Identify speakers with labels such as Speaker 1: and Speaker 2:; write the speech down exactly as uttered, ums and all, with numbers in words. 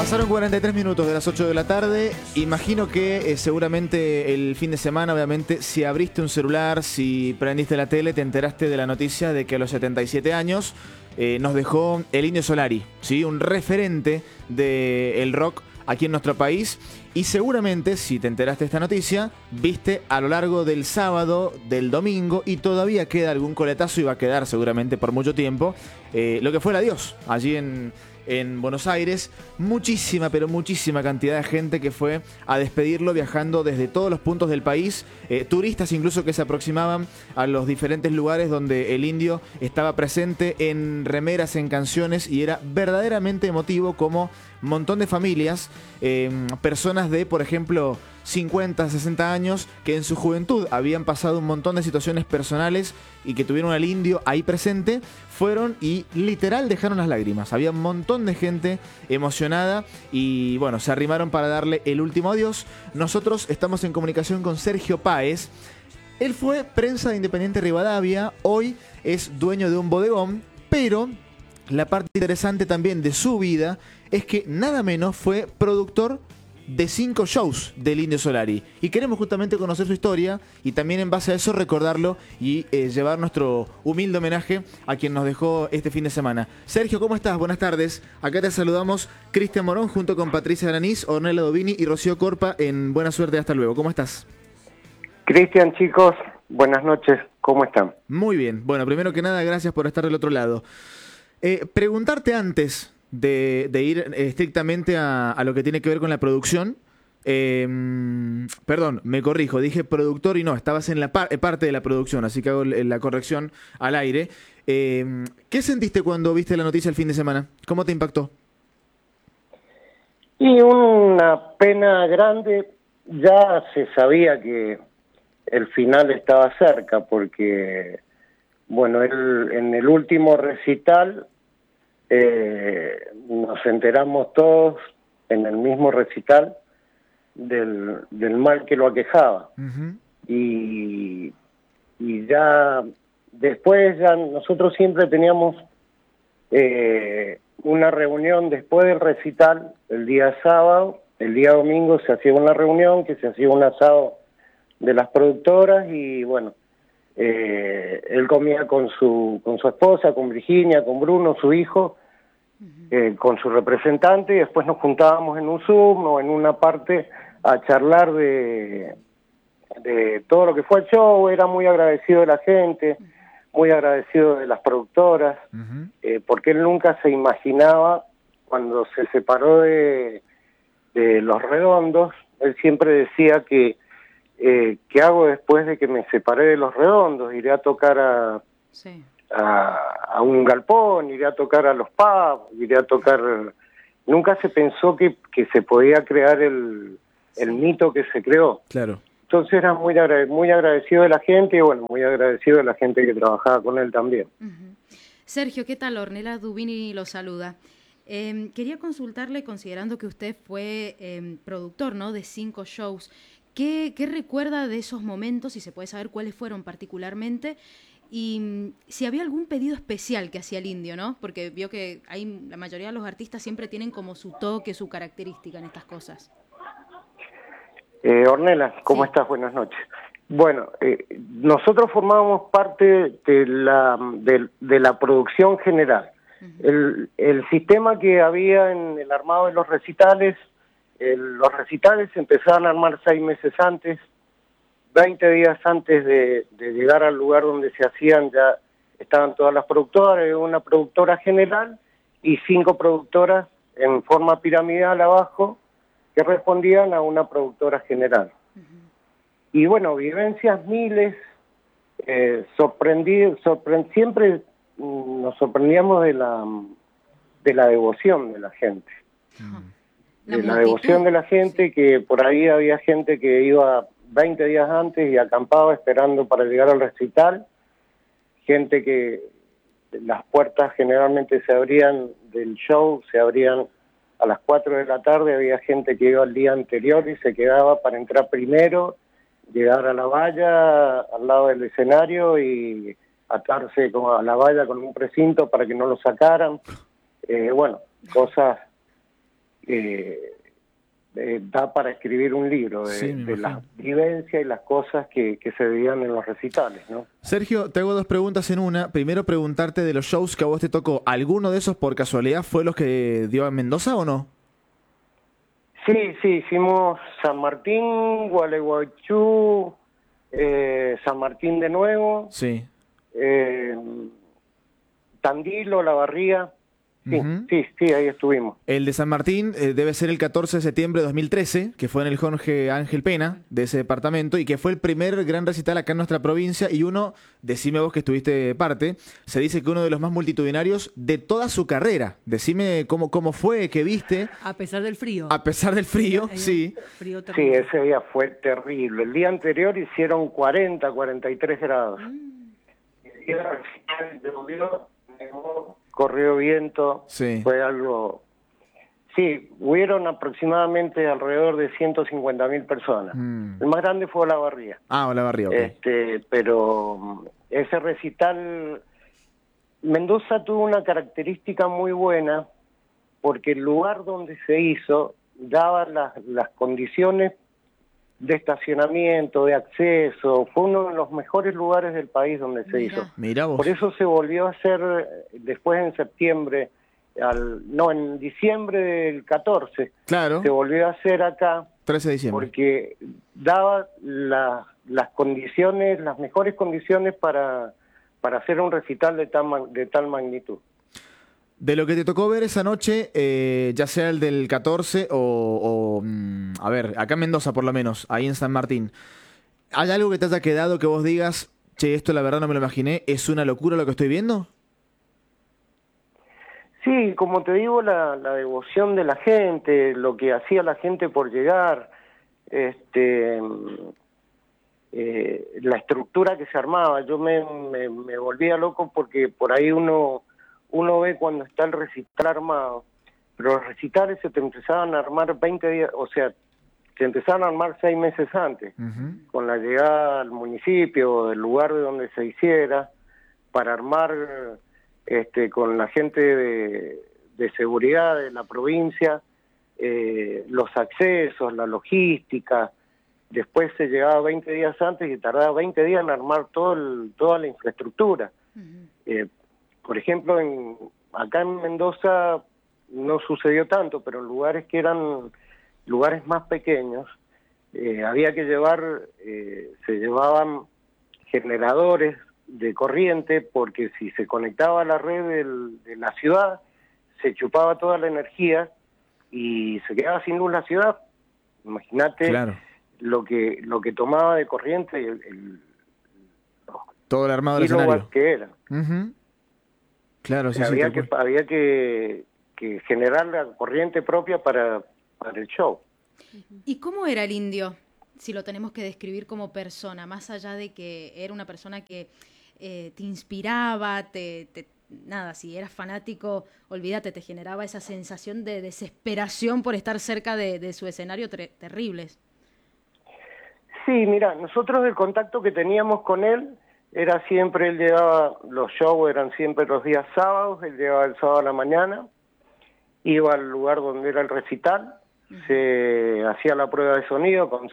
Speaker 1: Pasaron cuarenta y tres minutos de las ocho de la tarde. Imagino que eh, seguramente el fin de semana, obviamente, si abriste un celular, si prendiste la tele, te enteraste de la noticia de que a los setenta y siete años eh, nos dejó el Indio Solari, ¿sí? Un referente del rock aquí en nuestro país. Y seguramente, si te enteraste de esta noticia, viste a lo largo del sábado, del domingo, y todavía queda algún coletazo y va a quedar seguramente por mucho tiempo, eh, lo que fue el adiós allí en... en Buenos Aires, muchísima, pero muchísima cantidad de gente que fue a despedirlo viajando desde todos los puntos del país, eh, turistas incluso que se aproximaban a los diferentes lugares donde el Indio estaba presente en remeras, en canciones, y era verdaderamente emotivo como un montón de familias, eh, personas de, por ejemplo, cincuenta, sesenta años, que en su juventud habían pasado un montón de situaciones personales y que tuvieron al Indio ahí presente, fueron y literal dejaron las lágrimas. Había un montón de gente emocionada y bueno, se arrimaron para darle el último adiós. Nosotros estamos en comunicación con Sergio Páez. Él fue prensa de Independiente Rivadavia, hoy es dueño de un bodegón, pero la parte interesante también de su vida es que nada menos fue productor de cinco shows del Indio Solari. Y queremos justamente conocer su historia y también en base a eso recordarlo y eh, llevar nuestro humilde homenaje a quien nos dejó este fin de semana. Sergio, ¿cómo estás? Buenas tardes. Acá te saludamos Cristian Morón junto con Patricia Aranís, Ornella Dovini y Rocío Corpa en Buena Suerte. Hasta luego. ¿Cómo estás?
Speaker 2: Cristian, chicos, buenas noches. ¿Cómo están?
Speaker 1: Muy bien. Bueno, primero que nada, gracias por estar del otro lado. Eh, preguntarte antes De, de ir estrictamente a, a lo que tiene que ver con la producción. Eh, perdón, me corrijo, dije productor y no, estabas en la par, parte de la producción, así que hago la corrección al aire. Eh, ¿Qué sentiste cuando viste la noticia el fin de semana? ¿Cómo te impactó?
Speaker 2: Y una pena grande. Ya se sabía que el final estaba cerca, porque, bueno, él, en el último recital Eh, nos enteramos todos en el mismo recital del, del mal que lo aquejaba. Uh-huh. y, y ya después ya nosotros siempre teníamos eh, una reunión después del recital el día sábado. El día domingo se hacía una reunión, que se hacía un asado de las productoras, y bueno, Eh, él comía con su con su esposa, con Virginia, con Bruno, su hijo, eh, con su representante, y después nos juntábamos en un Zoom o en una parte a charlar de, de todo lo que fue el show. Era muy agradecido de la gente, muy agradecido de las productoras, uh-huh. eh, porque él nunca se imaginaba, cuando se separó de, de Los Redondos, él siempre decía que Eh, ¿qué hago después de que me separé de Los Redondos? Iré a tocar a, sí. a, a un galpón, iré a tocar a los pubs, iré a tocar... Nunca se pensó que, que se podía crear el, el sí. mito que se creó.
Speaker 1: Claro.
Speaker 2: Entonces era muy, agrade, muy agradecido de la gente, y bueno, muy agradecido de la gente que trabajaba con él también.
Speaker 3: Uh-huh. Sergio, ¿qué tal? Ornella Dovini lo saluda. Eh, quería consultarle, considerando que usted fue eh, productor, ¿no?, de cinco shows, ¿Qué, ¿Qué recuerda de esos momentos? Si se puede saber cuáles fueron particularmente, y si había algún pedido especial que hacía el Indio, ¿no? Porque vio que hay, la mayoría de los artistas siempre tienen como su toque, su característica en estas cosas.
Speaker 2: Eh, Ornella, ¿cómo sí. estás? Buenas noches. Bueno, eh, nosotros formábamos parte de la, de, de la producción general. Uh-huh. El, el sistema que había en el armado de los recitales, El, los recitales se empezaban a armar seis meses antes, veinte días antes de, de llegar al lugar donde se hacían. Ya estaban todas las productoras, una productora general y cinco productoras en forma piramidal abajo que respondían a una productora general. Uh-huh. Y bueno, vivencias miles, eh, sorprendí, sorprend, siempre mm, nos sorprendíamos de la, de la devoción de la gente. Uh-huh. De la, la devoción de la gente, que por ahí había gente que iba veinte días antes y acampaba esperando para llegar al recital, gente que las puertas generalmente se abrían del show, se abrían a las cuatro de la tarde, había gente que iba el día anterior y se quedaba para entrar primero, llegar a la valla al lado del escenario y atarse como a la valla con un precinto para que no lo sacaran. Eh, bueno, cosas... eh, eh, da para escribir un libro de,
Speaker 1: Sí,
Speaker 2: de la vivencia y las cosas que, que se veían en los recitales, ¿no?
Speaker 1: Sergio, te hago dos preguntas en una. Primero, preguntarte de los shows que a vos te tocó. ¿Alguno de esos por casualidad fue los que dio en Mendoza o no?
Speaker 2: Sí, sí, hicimos San Martín, Gualeguaychú, eh, San Martín de nuevo,
Speaker 1: Sí.
Speaker 2: eh, Tandil, Olavarría. Sí,
Speaker 1: Ujú.
Speaker 2: sí, sí, ahí estuvimos.
Speaker 1: El de San Martín eh, debe ser el catorce de septiembre de dos mil trece, que fue en el Jorge Ángel Pena, de ese departamento, y que fue el primer gran recital acá en nuestra provincia, y uno, decime vos que estuviste parte, se dice que uno de los más multitudinarios de toda su carrera. Decime cómo, cómo fue, qué viste,
Speaker 4: A pesar del frío.
Speaker 1: a pesar del frío,
Speaker 4: Hay un
Speaker 1: sí.
Speaker 4: Frío
Speaker 2: Sí,
Speaker 4: terrible.
Speaker 2: ese día fue terrible. El día anterior hicieron cuarenta, cuarenta y tres grados. El día del recital llovió, nevó, corrió viento,
Speaker 1: Sí.
Speaker 2: fue algo... Sí, hubieron aproximadamente alrededor de ciento cincuenta mil personas.
Speaker 1: Mm.
Speaker 2: El más grande fue Olavarría.
Speaker 1: Ah, Olavarría, ok.
Speaker 2: Este, pero mm, ese recital, Mendoza tuvo una característica muy buena porque el lugar donde se hizo daba las, las condiciones de estacionamiento, de acceso, fue uno de los mejores lugares del país donde se
Speaker 3: Mirá.
Speaker 2: hizo.
Speaker 1: Mirá vos.
Speaker 2: Por eso se volvió a hacer eh, después en septiembre, al, no, en diciembre del catorce,
Speaker 1: Claro,
Speaker 2: se volvió a hacer acá
Speaker 1: trece de diciembre.
Speaker 2: porque daba la- las condiciones, las mejores condiciones para, para hacer un recital de tal, ma- de tal magnitud.
Speaker 1: De lo que te tocó ver esa noche, eh, ya sea el del catorce o, o, mm, a ver, acá en Mendoza por lo menos, ahí en San Martín, ¿hay algo que te haya quedado que vos digas, che, esto la verdad no me lo imaginé, es una locura lo que estoy viendo?
Speaker 2: Sí, como te digo, la, la devoción de la gente, lo que hacía la gente por llegar, este, eh, la estructura que se armaba. Yo me, me, me volvía loco porque por ahí uno, uno ve cuando está el recital armado, pero los recitales se te empezaban a armar veinte días, o sea, se empezaron a armar seis meses antes,
Speaker 1: Ujú.
Speaker 2: con la llegada al municipio, del lugar de donde se hiciera, para armar este, con la gente de, de seguridad de la provincia, eh, los accesos, la logística. Después se llegaba veinte días antes y tardaba veinte días en armar todo el, toda la infraestructura.
Speaker 3: Ujú.
Speaker 2: Eh, por ejemplo, en, acá en Mendoza no sucedió tanto, pero en lugares que eran lugares más pequeños, eh, había que llevar, eh, se llevaban generadores de corriente, porque si se conectaba a la red del, de la ciudad, se chupaba toda la energía y se quedaba sin luz la ciudad. Imagínate
Speaker 1: Claro,
Speaker 2: lo que lo que tomaba de corriente el, el
Speaker 1: todo el armado del
Speaker 2: kilowatts
Speaker 1: escenario.
Speaker 2: que era.
Speaker 1: Ujú. Claro,
Speaker 2: O
Speaker 1: sí,
Speaker 2: sea,
Speaker 1: sí,
Speaker 2: había
Speaker 1: tal
Speaker 2: que
Speaker 1: cual.
Speaker 2: había que, que generar la corriente propia para, para el show.
Speaker 3: ¿Y cómo era el Indio? Si lo tenemos que describir como persona, más allá de que era una persona que eh, te inspiraba, te, te- nada, si eras fanático, olvídate, te generaba esa sensación de desesperación por estar cerca de, de su escenario tre- terribles.
Speaker 2: Sí, mira, nosotros el contacto que teníamos con él era siempre, él llegaba, los shows eran siempre los días sábados, él llegaba el sábado a la mañana, iba al lugar donde era el recital, se hacía la prueba de sonido con